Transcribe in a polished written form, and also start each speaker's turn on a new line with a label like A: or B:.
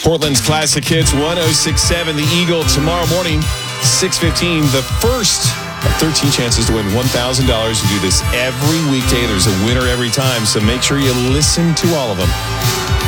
A: Portland's Classic Hits 1067. The Eagle tomorrow morning, 6:15. The first of 13 chances to win $1,000. You do this every weekday. There's a winner every time, so make sure you listen to all of them.